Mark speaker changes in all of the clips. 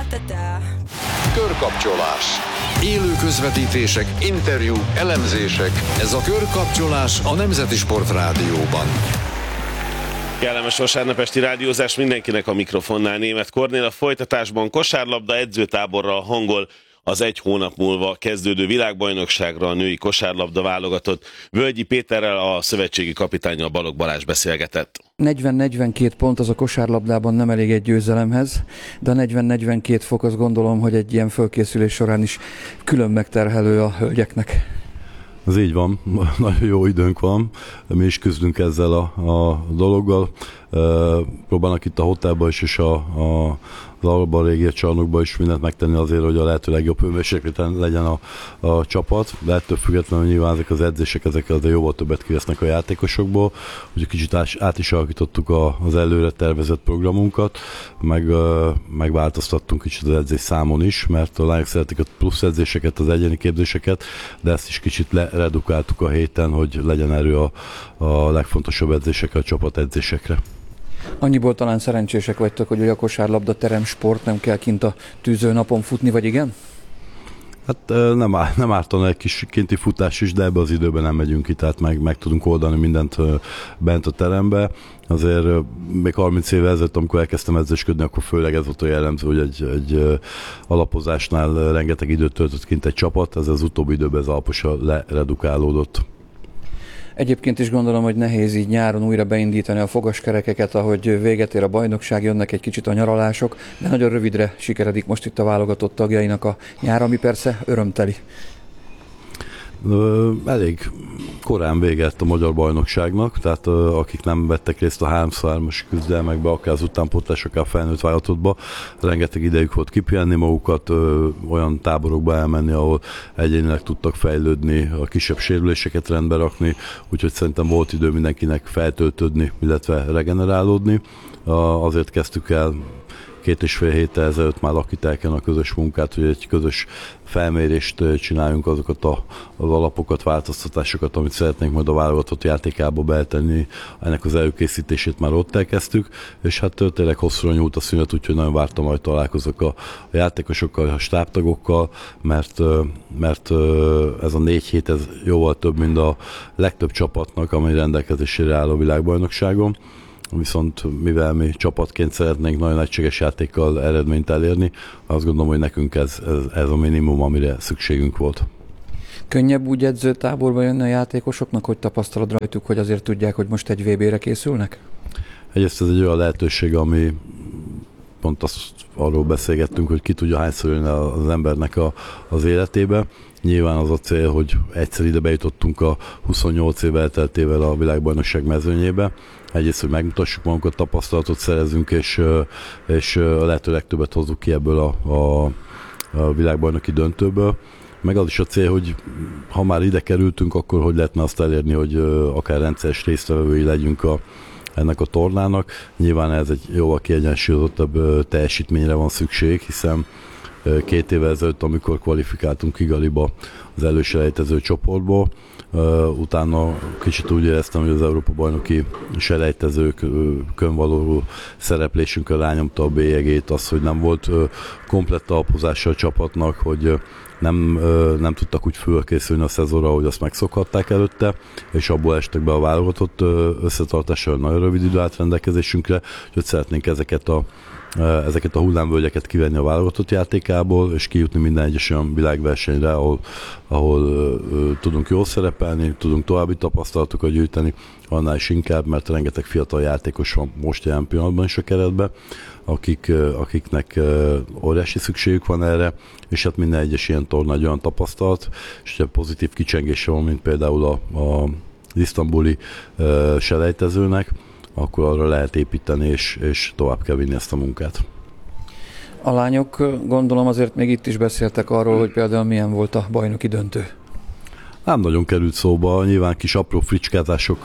Speaker 1: Körkapcsolás. Élő közvetítések, interjúk, elemzések. Ez a Körkapcsolás a Nemzeti Sport Rádióban.
Speaker 2: Kellemes vasárnapesti rádiózás mindenkinek, a mikrofonnál Németh Kornél. A folytatásban kosárlabda edzőtáborral hangol az egy hónap múlva kezdődő világbajnokságra a női kosárlabda válogatott. Völgyi Péterrel, a szövetségi kapitánnyal Balogh Balázs beszélgetett.
Speaker 3: 40-42 pont az a kosárlabdában nem elég egy győzelemhez, de a 40-42 fok azt gondolom, hogy egy ilyen fölkészülés során is külön megterhelő a hölgyeknek.
Speaker 4: Ez így van, nagyon jó időnk van, mi is küzdünk ezzel a dologgal. Próbálnak itt a hotelban is, és az Alba régió csarnokban is mindent megtenni azért, hogy a lehető legjobb hőmérsékleten legyen a csapat, de ettől függetlenül nyilván ezek az edzések, ezek azért jóval többet kivesznek a játékosokból, úgyhogy kicsit át is alakítottuk az előre tervezett programunkat, meg változtattunk kicsit az edzés számon is, mert a lányok szeretik a plusz edzéseket, az egyéni képzéseket, de ezt is kicsit redukáltuk a héten, hogy legyen erő a legfontosabb edzésekre, a csapat edzésekre.
Speaker 3: Annyiból talán szerencsések vagytok, hogy a kosárlabda teremsport, nem kell kint a tűző napon futni, vagy igen?
Speaker 4: Hát nem ártana egy kis kinti futás is, de ebbe az időben nem megyünk ki, tehát meg tudunk oldani mindent bent a terembe. Azért még 30 éve ezelőtt, amikor elkezdtem edzősködni, akkor főleg ez volt a jellemző, hogy egy alapozásnál rengeteg időt töltött kint egy csapat, ez az utóbbi időben ez alaposan leredukálódott.
Speaker 3: Egyébként is gondolom, hogy nehéz így nyáron újra beindítani a fogaskerekeket, ahogy véget ér a bajnokság, jönnek egy kicsit a nyaralások, de nagyon rövidre sikeredik most itt a válogatott tagjainak a nyár, ami persze örömteli.
Speaker 4: Elég korán véget a magyar bajnokságnak, tehát akik nem vettek részt a 3x3-as küzdelmekbe, akár az utánpótlás, akár a felnőtt válogatottba, rengeteg idejük volt kipihenni magukat, olyan táborokba elmenni, ahol egyénileg tudtak fejlődni, a kisebb sérüléseket rendbe rakni, úgyhogy szerintem volt idő mindenkinek feltöltődni, illetve regenerálódni. Azért kezdtük el 2,5 héttel ezelőtt már Lakitelken a közös munkát, hogy egy közös felmérést csináljunk, azokat az alapokat, változtatásokat, amit szeretnénk majd a válogatott játékába betenni, ennek az előkészítését már ott elkezdtük, és hát tényleg hosszúra nyúlt a szünet, úgyhogy nagyon vártam, hogy találkozok a játékosokkal, a stábtagokkal, mert ez a 4 hét ez jóval több, mint a legtöbb csapatnak, amely rendelkezésére áll a világbajnokságon. Viszont mivel mi csapatként szeretnénk nagyon egységes játékkal eredményt elérni, azt gondolom, hogy nekünk ez a minimum, amire szükségünk volt.
Speaker 3: Könnyebb úgy edzőtáborba jönni a játékosoknak, hogy tapasztalod rajtuk, hogy azért tudják, hogy most egy VB-re készülnek?
Speaker 4: Egyrészt ez egy olyan lehetőség, ami pont arról beszélgettünk, hogy ki tudja hányszor jönni az embernek az életébe. Nyilván az a cél, hogy egyszer ide bejutottunk a 28 év elteltével a világbajnokság mezőnyébe. Egyrészt, hogy megmutassuk magunkat, tapasztalatot szerezünk, és a lehető legtöbbet hozzuk ki ebből a világbajnoki döntőből. Meg az is a cél, hogy ha már ide kerültünk, akkor hogy lehetne azt elérni, hogy akár rendszeres résztvevői legyünk ennek a tornának. Nyilván ez egy jóval kiegyensúlyozottabb teljesítményre van szükség, hiszen 2 évvel ezelőtt, amikor kvalifikáltunk Kigaliba az előselejtező csoportból, utána kicsit úgy éreztem, hogy az Európa-bajnoki selejtezőkön való szereplésünkön rányomta a bélyegét, az, hogy nem volt komplett alapozása a csapatnak, hogy nem tudtak úgy fölkészülni a szezonra, hogy azt megszokhatták előtte, és abból estek be a válogatott összetartással nagyon rövid idő állt rendelkezésünkre, hogy szeretnénk ezeket a hullámvölgyeket kivenni a válogatott játékából, és kijutni minden egyes olyan világversenyre, ahol tudunk jól szerepelni, tudunk további tapasztalatokat gyűjteni, annál is inkább, mert rengeteg fiatal játékos van most jelen pillanatban is a keretben, akiknek óriási szükségük van erre, és hát minden egyes ilyen torna egy olyan tapasztalat, és hogyha pozitív kicsengése van, mint például az isztambuli selejtezőnek, akkor arra lehet építeni, és tovább kell vinni ezt a munkát.
Speaker 3: A lányok, gondolom azért még itt is beszéltek arról, hogy például milyen volt a bajnoki döntő.
Speaker 4: Nem nagyon került szóba, nyilván kis apró fricskázások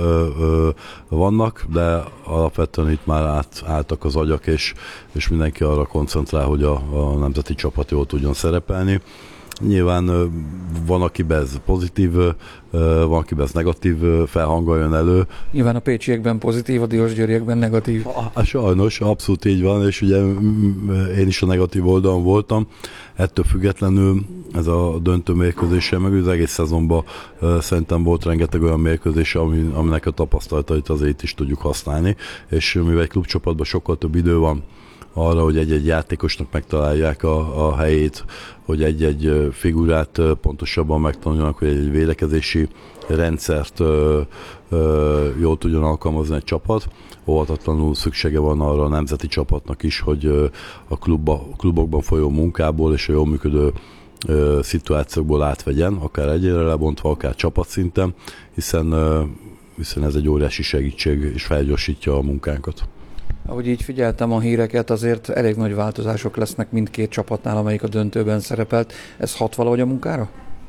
Speaker 4: vannak, de alapvetően itt már átálltak az agyak, és mindenki arra koncentrál, hogy a nemzeti csapat jól tudjon szerepelni. Nyilván van, akiben ez pozitív, van, akiben ez negatív felhanggal jön elő.
Speaker 3: Nyilván a pécsiekben pozitív, a diósgyőriekben negatív.
Speaker 4: Sajnos, abszolút így van, és ugye én is a negatív oldalon voltam. Ettől függetlenül ez a döntő mérkőzéssel, meg az egész szezonban szerintem volt rengeteg olyan mérkőzés, aminek a tapasztalatait azért itt is tudjuk használni, és mivel egy klubcsapatban sokkal több idő van arra, hogy egy-egy játékosnak megtalálják a helyét, hogy egy-egy figurát pontosabban megtanuljanak, hogy egy védekezési rendszert jól tudjon alkalmazni egy csapat. Óvatatlanul szüksége van arra a nemzeti csapatnak is, hogy a klubokban folyó munkából és a jól működő szituációkból átvegyen, akár egyénre lebontva, akár csapatszinten, hiszen ez egy óriási segítség és felgyorsítja a munkánkat.
Speaker 3: Ahogy így figyeltem a híreket, azért elég nagy változások lesznek mindkét csapatnál, amelyik a döntőben szerepelt. Ez hat valahogy a munkára?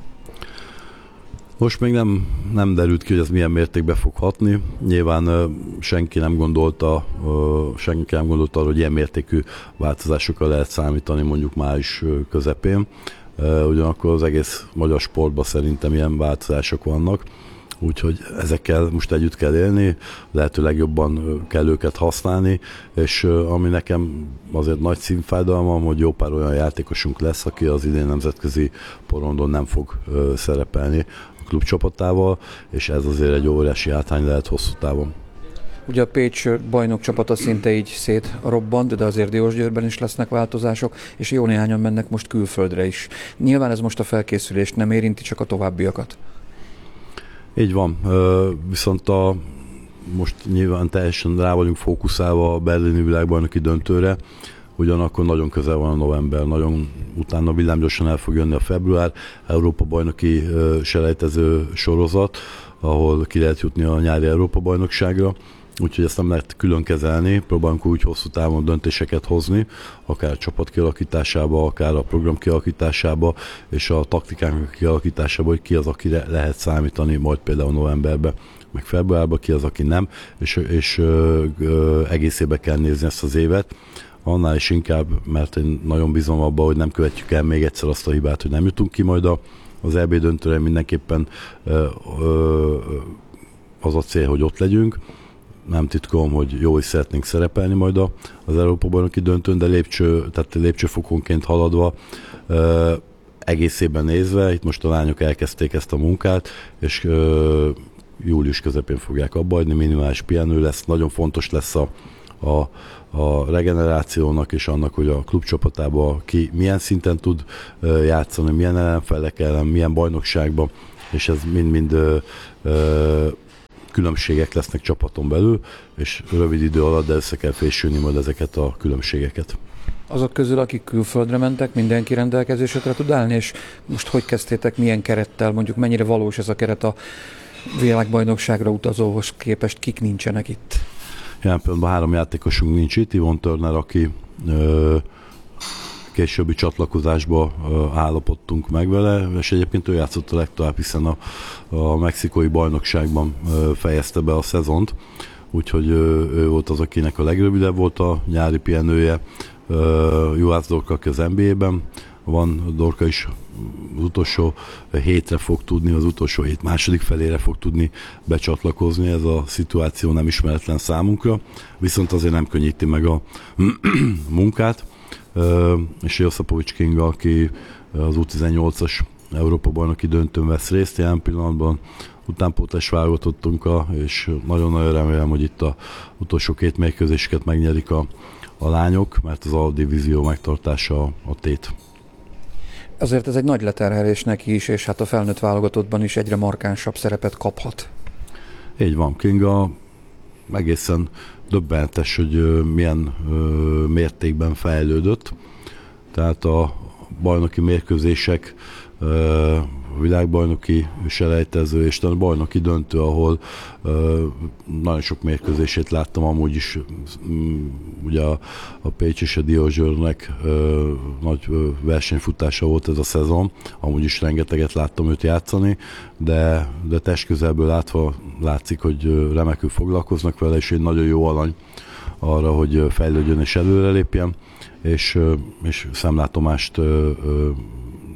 Speaker 4: Most még nem derült ki, hogy ez milyen mértékben fog hatni. Nyilván senki nem gondolta arra, hogy ilyen mértékű változásokkal lehet számítani mondjuk május közepén. Ugyanakkor az egész magyar sportban szerintem ilyen változások vannak. Úgyhogy ezekkel most együtt kell élni, lehető legjobban kell őket használni, és ami nekem azért nagy szívfájdalmam, hogy jó pár olyan játékosunk lesz, aki az idén nemzetközi porondon nem fog szerepelni a klubcsapatával, és ez azért egy óriási hátrány lehet hosszú távon.
Speaker 3: Ugye a Pécs bajnok csapata szinte így szétrobbant, de azért Diósgyőrben is lesznek változások, és jó néhányan mennek most külföldre is. Nyilván ez most a felkészülést nem érinti, csak a továbbiakat.
Speaker 4: Így van, viszont most nyilván teljesen rá vagyunk fókuszálva a berlini világbajnoki döntőre, ugyanakkor nagyon közel van a november, nagyon utána villámgyorsan el fog jönni a február, Európa-bajnoki selejtező sorozat, ahol ki lehet jutni a nyári Európa-bajnokságra, úgyhogy ezt nem lehet külön kezelni, próbálunk úgy hosszú távon döntéseket hozni, akár a csapat kialakításába, akár a program kialakításába, és a taktikánk kialakításába, hogy ki az, akire lehet számítani, majd például novemberben, meg februárban, ki az, aki nem, és egészébe kell nézni ezt az évet. Annál is inkább, mert én nagyon bízom abban, hogy nem követjük el még egyszer azt a hibát, hogy nem jutunk ki majd az EB döntőre, mindenképpen az a cél, hogy ott legyünk. Nem titkolom, hogy jól is szeretnénk szerepelni majd az Európa-bajnoki döntőn, de lépcsőfokonként haladva, egészében nézve, itt most a lányok elkezdték ezt a munkát, és július közepén fogják abbahagyni, minimális pihenő lesz, nagyon fontos lesz a regenerációnak és annak, hogy a klubcsapatában ki milyen szinten tud játszani, milyen ellenfelek ellen, milyen bajnokságban, és ez mind-mind különbségek lesznek csapaton belül, és rövid idő alatt, de össze kell fésülni majd ezeket a különbségeket.
Speaker 3: Azok közül, akik külföldre mentek, mindenki rendelkezésre tud állni, és most hogy kezdtétek, milyen kerettel, mondjuk mennyire valós ez a keret a világbajnokságra utazóhoz képest, kik nincsenek itt?
Speaker 4: Jelen pillanatban 3 játékosunk nincs itt, Yvonne Turner, aki későbbi csatlakozásba állapodtunk meg vele, és egyébként ő játszott a legtovább, hiszen a mexikói bajnokságban fejezte be a szezont, úgyhogy ő volt az, akinek a legrövidebb volt a nyári pihenője. Juhász Dorka, aki az NBA-ben van, Dorka is az utolsó hétre fog tudni, az utolsó hét második felére fog tudni becsatlakozni, ez a szituáció nem ismeretlen számunkra, viszont azért nem könnyíti meg a munkát, és Joszapovics Kinga, aki az U18-as Európa-bajnoki döntőn vesz részt, jelen pillanatban utánpótlás válogatottunk, és nagyon-nagyon remélem, hogy itt az utolsó 2 mérkőzéseket megnyerik a lányok, mert az A-divízió megtartása a tét.
Speaker 3: Azért ez egy nagy leterhelés neki is, és hát a felnőtt válogatottban is egyre markánsabb szerepet kaphat.
Speaker 4: Így van, Kinga egészen döbbenetes, hogy milyen mértékben fejlődött. Tehát a bajnoki mérkőzések, világbajnoki selejtező és a bajnoki döntő, ahol nagyon sok mérkőzését láttam, amúgy is ugye a Pécs és a Diósgyőrnek nagy versenyfutása volt ez a szezon, amúgy is rengeteget láttam őt játszani, de testközelből látva látszik, hogy remekül foglalkoznak vele, és egy nagyon jó alany arra, hogy fejlődjön és előrelépjen, és szemlátomást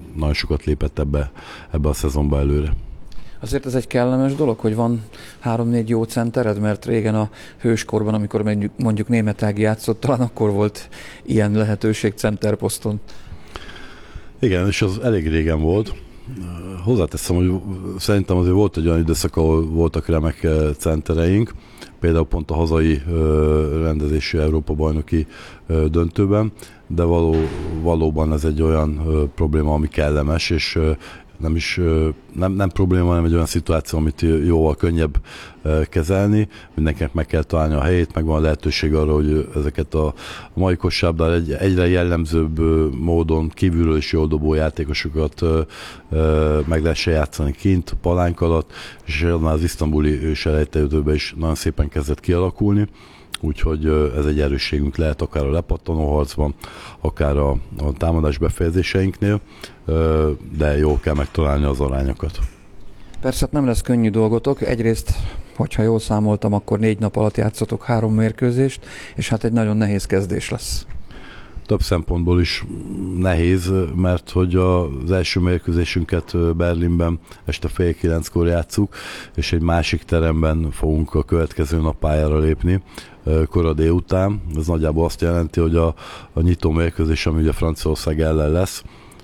Speaker 4: nagyon sokat lépett ebbe a szezonba előre.
Speaker 3: Azért ez egy kellemes dolog, hogy van 3-4 jó centered, mert régen a hőskorban, amikor mondjuk Németh Ági játszott, talán akkor volt ilyen lehetőség centerposzton.
Speaker 4: Igen, és az elég régen volt. Hozzáteszem, hogy szerintem azért volt egy olyan időszak, ahol voltak remek centereink, például pont a hazai rendezésű Európa-bajnoki döntőben, de valóban ez egy olyan probléma, ami kellemes, és nem probléma, hanem egy olyan szituáció, amit jóval könnyebb kezelni. Mindenkinek meg kell találni a helyét, meg van a lehetőség arra, hogy ezeket a mai kosárlabdán egyre jellemzőbb módon kívülről is jól dobó játékosokat meg lehessen játszani kint, palánk alatt, és már az isztambuli selejtezőben is nagyon szépen kezdett kialakulni. Úgyhogy ez egy erősségünk lehet akár a lepattanó harcban, akár a támadás befejezéseinknél, de jól kell megtalálni az arányokat.
Speaker 3: Persze nem lesz könnyű dolgotok. Egyrészt, hogyha jól számoltam, akkor 4 nap alatt játszotok 3 mérkőzést, és hát egy nagyon nehéz kezdés lesz.
Speaker 4: Több szempontból is nehéz, mert hogy az első mérkőzésünket Berlinben este 8:30-kor játsszuk, és egy másik teremben fogunk a következő nap pályára lépni kora délután. Ez nagyjából azt jelenti, hogy a nyitó mérkőzés, ami ugye Franciaország ellen lesz,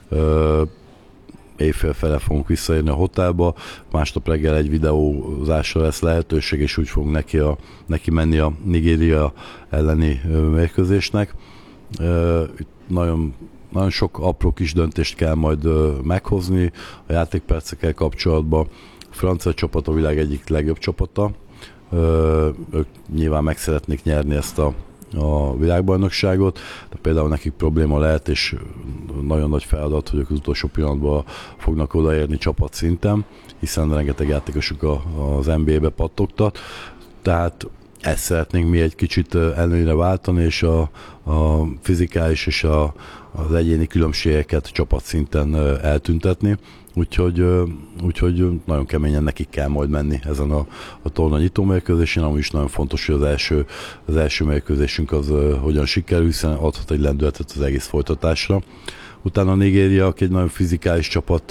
Speaker 4: éjfél fele fogunk visszaérni a hotelba, másnap reggel egy videózásra lesz lehetőség, és úgy fogunk neki menni a Nigéria elleni mérkőzésnek. Nagyon sok apró kis döntést kell majd meghozni a játékpercekkel kapcsolatban. A francia csapat a világ egyik legjobb csapata. Ők nyilván meg szeretnék nyerni ezt a világbajnokságot, de például nekik probléma lehet, és nagyon nagy feladat, hogy az utolsó pillanatban fognak odaérni csapatszinten, hiszen rengeteg játékosuk az NBA-be pattogtat. Tehát ezt szeretnénk mi egy kicsit előnyre váltani, és a fizikális és az egyéni különbségeket csapatszinten eltüntetni. Úgyhogy nagyon keményen nekik kell majd menni ezen a torna nyitó mérkőzésén, ami is nagyon fontos, hogy az első mérkőzésünk az hogyan sikerül, hiszen adhat egy lendületet az egész folytatásra. Utána Nigéria, aki egy nagyon fizikális csapat,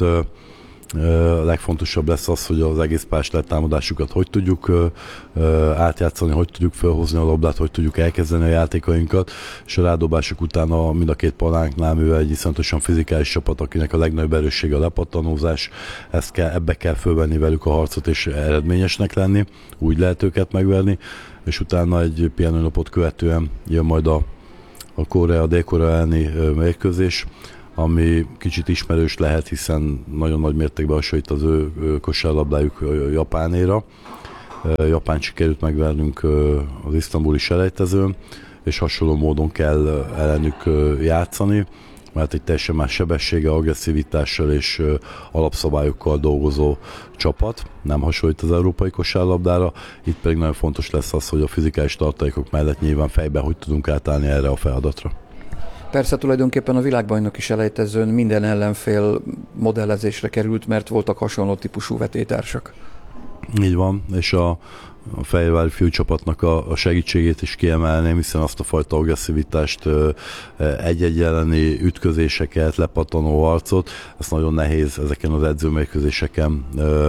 Speaker 4: a legfontosabb lesz az, hogy az egész pályás letámadásukat hogy tudjuk átjátszani, hogy tudjuk felhozni a labdát, hogy tudjuk elkezdeni a játékainkat, és a rádobások után mind a két palánknál, mivel egy iszonyatosan fizikális csapat, akinek a legnagyobb erőssége a lepattanózás, ebbe kell fölvenni velük a harcot, és eredményesnek lenni, úgy lehet őket megverni, és utána egy pihenőnapot követően jön majd a Dél-Korea elleni mérkőzés, ami kicsit ismerős lehet, hiszen nagyon nagy mértékben hasonlít az ő kosárlabdájuk Japánéra. Japán sikerült megvernünk az isztambuli selejtezőn, és hasonló módon kell ellenük játszani, mert egy teljesen más sebessége, agresszivitással és alapszabályokkal dolgozó csapat, nem hasonlít az európai kosárlabdára. Itt pedig nagyon fontos lesz az, hogy a fizikális tartalékok mellett nyilván fejben hogy tudunk átállni erre a feladatra.
Speaker 3: Persze tulajdonképpen a világbajnoki selejtezőn minden ellenfél modellezésre került, mert voltak hasonló típusú vetétársak.
Speaker 4: Így van, és a fehérvári fiúcsapatnak a segítségét is kiemelném, hiszen azt a fajta agresszivitást, egy-egy elleni ütközéseket, lepattanó harcot, ezt nagyon nehéz ezeken az edzőmérkőzéseken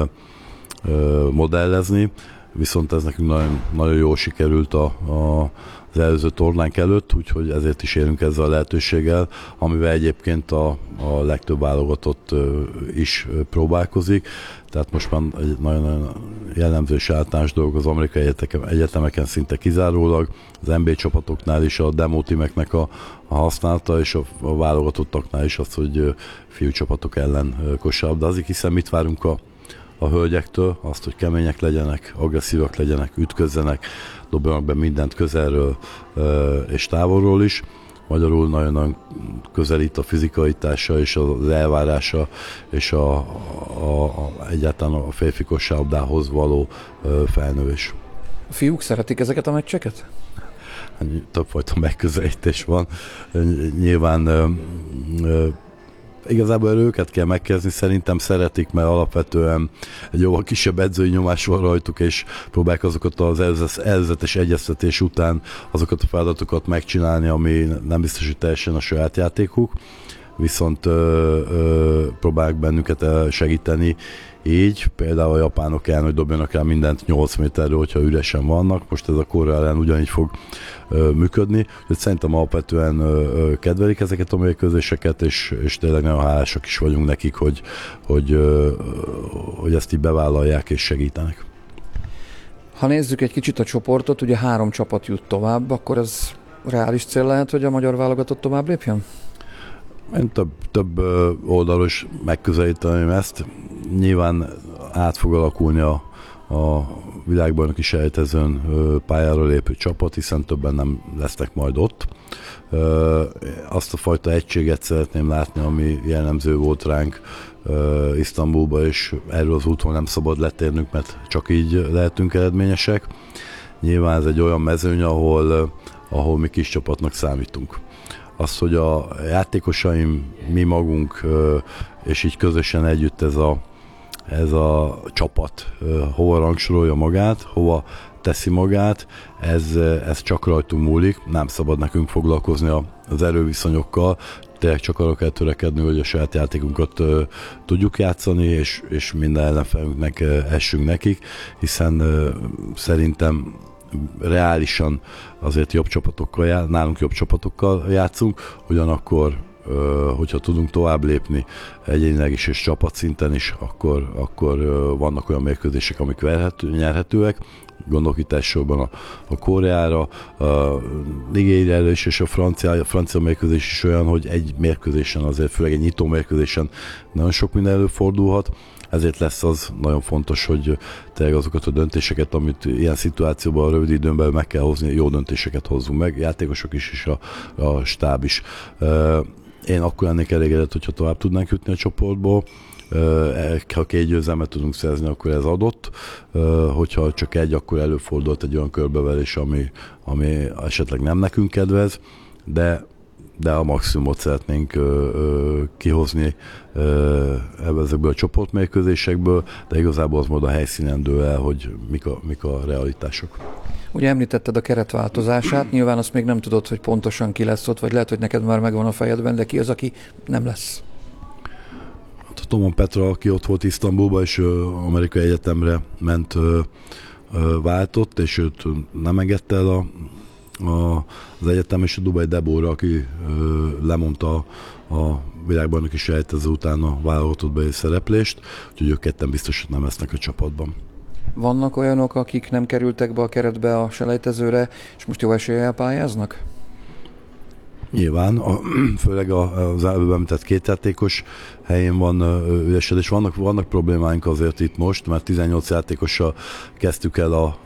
Speaker 4: modellezni, viszont ez nekünk nagyon, nagyon jól sikerült az előző tornánk előtt, úgyhogy ezért is élünk ezzel a lehetőséggel, amivel egyébként a legtöbb válogatott is próbálkozik. Tehát most már egy nagyon jellemző és általános dolog az amerikai egyetemeken szinte kizárólag, az NBA csapatoknál is a demo teameknek a használata, és a válogatottaknál is az, hogy fiúcsapatok ellen kosárlabdázik, hiszen mit várunk a hölgyektől, azt, hogy kemények legyenek, agresszívak legyenek, ütközzenek, dobjanak be mindent közelről és távolról is. Magyarul nagyon-nagyon közelít a fizikaitása és az elvárása és egyáltalán a férfi kosárlabdához való felnövés.
Speaker 3: A fiúk szeretik ezeket a meccseket?
Speaker 4: Többfajta megközelítés van. Nyilván igazából őket kell megkezdeni, szerintem szeretik, mert alapvetően egy jóval kisebb edzői nyomás van rajtuk, és próbálják azokat az előzetes egyeztetés után azokat a feladatokat megcsinálni, ami nem biztos, hogy teljesen a saját játékuk. viszont próbálják bennünket segíteni. Így például a japánok kell, hogy dobjanak el mindent 8 méterről, hogyha üresen vannak. Most ez a Korea ellen ugyanígy fog működni. Úgyhogy szerintem alapvetően kedvelik ezeket a mérkőzéseket, és tényleg nagyon hálásak is vagyunk nekik, hogy ezt így bevállalják és segítenek.
Speaker 3: Ha nézzük egy kicsit a csoportot, ugye 3 csapat jut tovább, akkor ez reális cél lehet, hogy a magyar válogatott tovább lépjen?
Speaker 4: Én több oldalról is megközelíteném ezt. Nyilván át fog alakulni a világbajnoki selejtezőn pályára lépő csapat, hiszen többen nem lesznek majd ott. Azt a fajta egységet szeretném látni, ami jellemző volt ránk Isztambulba, és erről az úton nem szabad letérnünk, mert csak így lehetünk eredményesek. Nyilván ez egy olyan mezőny, ahol mi kis csapatnak számítunk. Az, hogy a játékosaim, mi magunk, és így közösen együtt ez a csapat hova rangsorolja magát, hova teszi magát, ez csak rajtunk múlik, nem szabad nekünk foglalkozni az erőviszonyokkal, tényleg csak arra kell törekedni, hogy a saját játékunkat tudjuk játszani, és minden ellenfelünknek essünk nekik, hiszen szerintem reálisan azért nálunk jobb csapatokkal játszunk, ugyanakkor hogyha tudunk tovább lépni egyénileg is és csapatszinten is, akkor vannak olyan mérkőzések, amik nyerhetőek. Gondolok itt elsősorban a Koreára, a Nigériára is, és a francia mérkőzés is olyan, hogy egy mérkőzésen azért, főleg egy nyitó mérkőzésen nagyon sok minden előfordulhat. Ezért lesz az nagyon fontos, hogy tényleg azokat a döntéseket, amit ilyen szituációban a rövid időn belül meg kell hozni, jó döntéseket hozzunk meg, játékosok is, és a stáb is. Én akkor lennék elégedett, hogyha tovább tudnánk jutni a csoportból. Ha 2 győzelmet tudunk szerezni, akkor ez adott. Hogyha csak egy, akkor előfordult egy olyan körbeverés, ami esetleg nem nekünk kedvez, de a maximumot szeretnénk kihozni ezekből a csoportmérkőzésekből, de igazából az majd a helyszínen dől el, hogy mik a realitások.
Speaker 3: Ugye említetted a keretváltozását, nyilván azt még nem tudod, hogy pontosan ki lesz ott, vagy lehet, hogy neked már megvan a fejedben, de ki az, aki nem lesz?
Speaker 4: Hát a Tomon Petra, aki ott volt Isztambulban, és amerikai egyetemre ment, váltott, és őt nem engedte el az egyetem, és a Dubai Debora, aki lemondta a világbajnoki selejtező után a válogatottbeli szereplést, úgyhogy ők ketten biztos, hogy nem lesznek a csapatban. Vannak
Speaker 3: olyanok, akik nem kerültek be a keretbe a selejtezőre, és most jó eséllyel pályáznak?
Speaker 4: Nyilván, főleg az előbb említett 2 játékos helyén van üresedés. Vannak problémáink azért itt most, mert 18 játékossal kezdtük el